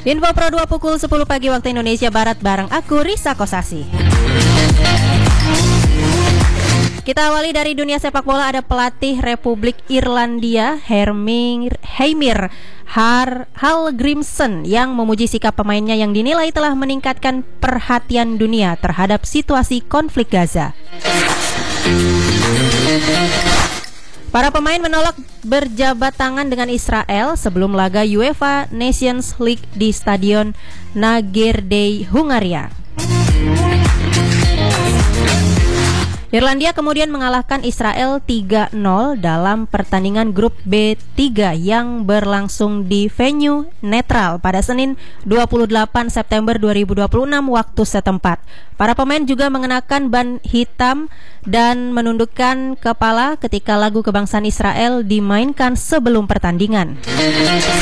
Info Pro 2 pukul 10 pagi waktu Indonesia Barat bareng aku Risa Kosasi. Kita awali dari dunia sepak bola. Ada pelatih Republik Irlandia Heimir Hallgrímsson yang memuji sikap pemainnya yang dinilai telah meningkatkan perhatian dunia terhadap situasi konflik Gaza. Para pemain menolak berjabat tangan dengan Israel sebelum laga UEFA Nations League di Stadion Nagerde, Hungaria. Irlandia kemudian mengalahkan Israel 3-0 dalam pertandingan grup B3 yang berlangsung di venue netral pada Senin 28 September 2026 waktu setempat. Para pemain juga mengenakan ban hitam dan menundukkan kepala ketika lagu kebangsaan Israel dimainkan sebelum pertandingan.